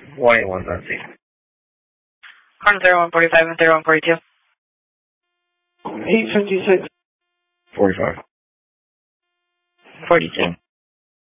181 Nancy. On 3145 and 3142. 856. 45. 42.